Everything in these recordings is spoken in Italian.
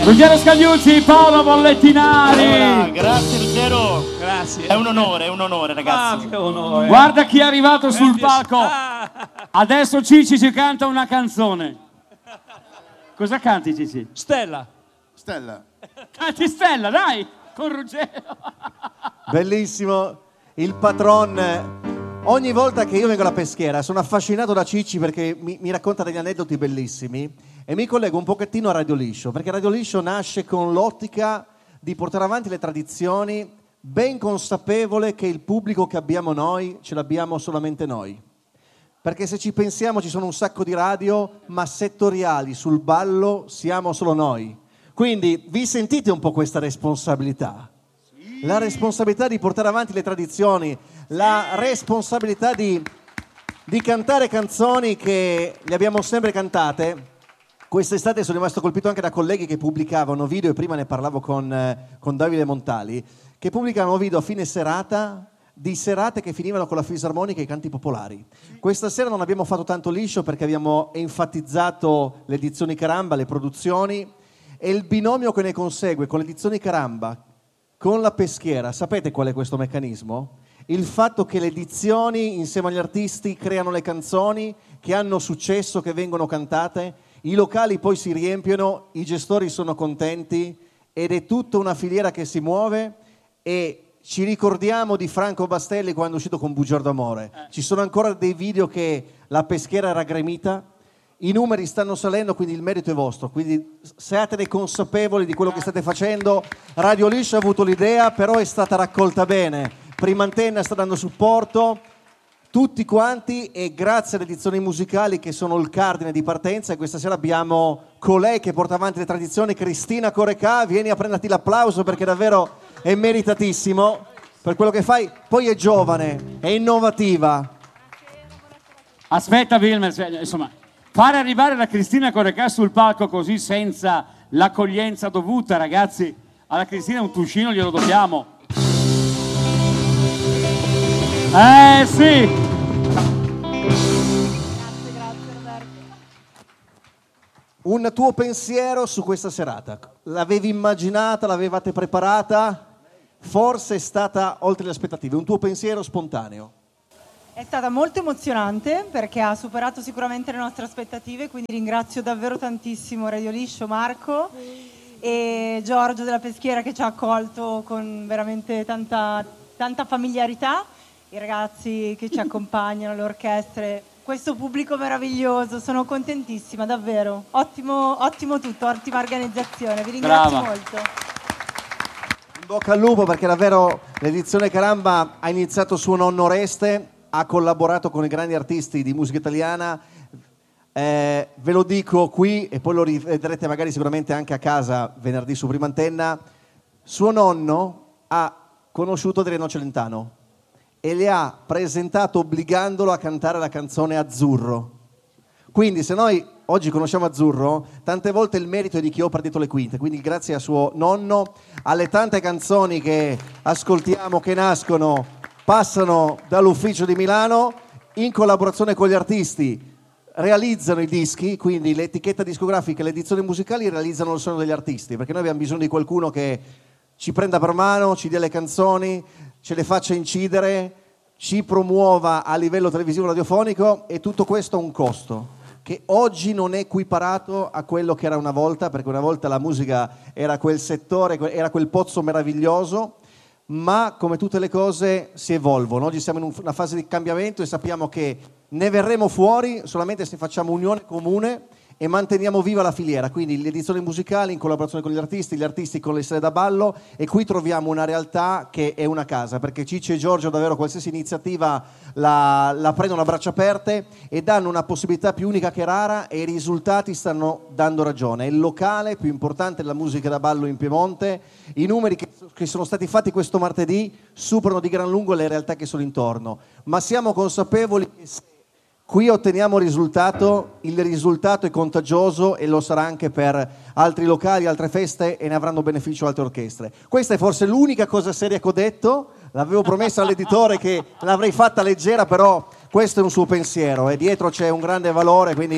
Ruggero Scagliuzzi, Paolo Bollettinari. Allora, grazie Ruggero. Grazie. È un onore ragazzi. Che onore. Guarda chi è arrivato sul palco. Adesso Cici ci canta una canzone. Cosa canti, Cici? Stella. Canti Stella, dai, con Ruggero. Bellissimo, il patron. Ogni volta che io vengo alla Peschiera sono affascinato da Cicci perché mi racconta degli aneddoti bellissimi e mi collego un pochettino a Radio Liscio, perché Radio Liscio nasce con l'ottica di portare avanti le tradizioni, ben consapevole che il pubblico che abbiamo noi ce l'abbiamo solamente noi. Perché se ci pensiamo ci sono un sacco di radio, ma settoriali sul ballo siamo solo noi. Quindi vi sentite un po' questa responsabilità? La responsabilità di portare avanti le tradizioni, la responsabilità di cantare canzoni che le abbiamo sempre cantate. Quest'estate sono rimasto colpito anche da colleghi che pubblicavano video, e prima ne parlavo con Davide Montali, che pubblicavano video a fine serata di serate che finivano con la fisarmonica e i canti popolari. Questa sera non abbiamo fatto tanto liscio perché abbiamo enfatizzato le edizioni Caramba, le produzioni, e il binomio che ne consegue con le edizioni Caramba, con la Peschiera. Sapete qual è questo meccanismo? Il fatto che le edizioni insieme agli artisti creano le canzoni che hanno successo, che vengono cantate, i locali poi si riempiono, i gestori sono contenti ed è tutta una filiera che si muove. E ci ricordiamo di Franco Bastelli quando è uscito con Bugiardo Amore. Ci sono ancora dei video che la Peschiera era gremita. I numeri stanno salendo, quindi il merito è vostro, quindi siate consapevoli di quello che state facendo. Radio Liscio ha avuto l'idea, però è stata raccolta bene. Prima Antenna sta dando supporto, tutti quanti, e grazie alle edizioni musicali che sono il cardine di partenza. E questa sera abbiamo colei che porta avanti le tradizioni, Cristina Corecà. Vieni a prenderti l'applauso perché davvero è meritatissimo per quello che fai. Poi è giovane, è innovativa. Aspetta, Wilmer, insomma, fare arrivare la Cristina Corecà sul palco così senza l'accoglienza dovuta, ragazzi, alla Cristina un tuscino glielo dobbiamo. Sì! Grazie Roberto. Un tuo pensiero su questa serata? L'avevi immaginata, l'avevate preparata? Forse è stata oltre le aspettative, un tuo pensiero spontaneo? È stata molto emozionante perché ha superato sicuramente le nostre aspettative, quindi ringrazio davvero tantissimo Radio Liscio, Marco e Giorgio della Peschiera che ci ha accolto con veramente tanta familiarità, i ragazzi che ci accompagnano, le orchestre, questo pubblico meraviglioso, sono contentissima, davvero. Ottimo tutto, ottima organizzazione, vi ringrazio molto. In bocca al lupo, perché davvero l'edizione Caramba ha iniziato suo nonno Oreste, ha collaborato con i grandi artisti di musica italiana. Ve lo dico qui e poi lo rivedrete magari sicuramente anche a casa venerdì su Prima Antenna. Suo nonno ha conosciuto Adriano Celentano e le ha presentato obbligandolo a cantare la canzone Azzurro. Quindi se noi oggi conosciamo Azzurro, tante volte il merito è di chi opera dietro le quinte, quindi grazie a suo nonno, alle tante canzoni che ascoltiamo, che nascono, passano dall'ufficio di Milano, in collaborazione con gli artisti realizzano i dischi, quindi l'etichetta discografica e le edizioni musicali realizzano il sogno degli artisti, perché noi abbiamo bisogno di qualcuno che ci prenda per mano, ci dia le canzoni, ce le faccia incidere, ci promuova a livello televisivo radiofonico, e tutto questo ha un costo che oggi non è equiparato a quello che era una volta, perché una volta la musica era quel settore, era quel pozzo meraviglioso, ma come tutte le cose si evolvono. Oggi siamo in una fase di cambiamento e sappiamo che ne verremo fuori solamente se facciamo unione comune e manteniamo viva la filiera, quindi le edizioni musicali in collaborazione con gli artisti con le sale da ballo, e qui troviamo una realtà che è una casa, perché Cicci e Giorgio davvero qualsiasi iniziativa la prendono a braccia aperte e danno una possibilità più unica che rara, e i risultati stanno dando ragione. È il locale più importante della musica da ballo in Piemonte, i numeri che sono stati fatti questo martedì superano di gran lungo le realtà che sono intorno, ma siamo consapevoli che se qui otteniamo risultato, il risultato è contagioso e lo sarà anche per altri locali, altre feste, e ne avranno beneficio altre orchestre. Questa è forse l'unica cosa seria che ho detto, l'avevo promesso all'editore che l'avrei fatta leggera, però questo è un suo pensiero e dietro c'è un grande valore, quindi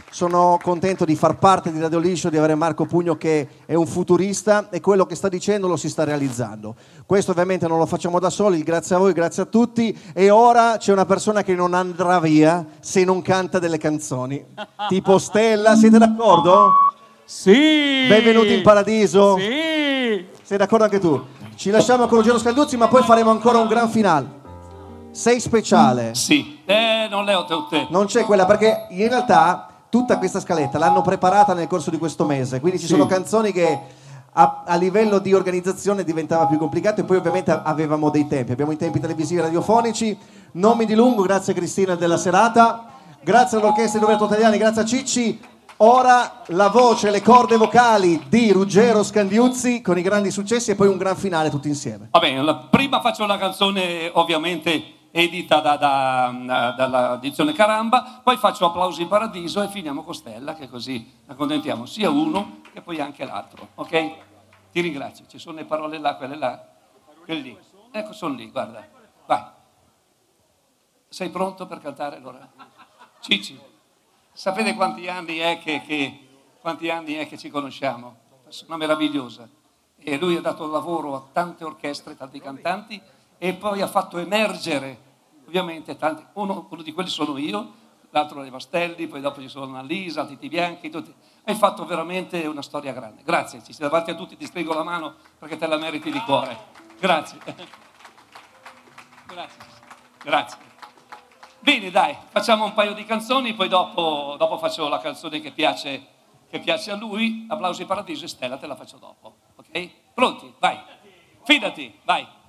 sono contento di far parte di Radio Liscio, di avere Marco Pugno che è un futurista e quello che sta dicendo lo si sta realizzando. Questo ovviamente non lo facciamo da soli, grazie a voi, grazie a tutti. E ora c'è una persona che non andrà via se non canta delle canzoni, tipo Stella, siete d'accordo? Sì! Benvenuti in paradiso. Sì! Sei d'accordo anche tu? Ci lasciamo con Ruggero Scalduzzi, ma poi faremo ancora un gran finale. Sei speciale. Sì, non le ho tutte. Non c'è quella, perché in realtà tutta questa scaletta l'hanno preparata nel corso di questo mese, quindi ci sono canzoni che a livello di organizzazione diventava più complicato e poi ovviamente avevamo dei tempi. Abbiamo i tempi televisivi e radiofonici. Non mi dilungo, grazie a Cristina della serata, grazie all'orchestra di Roberto Tagliani, grazie a Cicci. Ora la voce, le corde vocali di Ruggero Scandiuzzi con i grandi successi e poi un gran finale tutti insieme. Va bene, prima faccio la canzone ovviamente edita dalla edizione Caramba, poi faccio Applausi in Paradiso e finiamo con Stella, che così accontentiamo sia uno che poi anche l'altro, ok? Ti ringrazio, ci sono le parole là, quelle lì. Ecco, sono lì, guarda, vai. Sei pronto per cantare allora? Cicci? Sapete quanti anni è che ci conosciamo? Persona meravigliosa. E lui ha dato lavoro a tante orchestre, tanti cantanti e poi ha fatto emergere ovviamente tanti. Uno di quelli sono io, l'altro Le Vastelli, poi dopo ci sono Annalisa, Titi Bianchi, tutti. Hai fatto veramente una storia grande. Grazie, ci sei davanti a tutti, ti stringo la mano perché te la meriti di cuore. Grazie. Grazie. Bene, dai, facciamo un paio di canzoni, poi dopo faccio la canzone che piace a lui, Applausi in Paradiso e Stella te la faccio dopo, ok? Pronti? Vai, fidati, vai.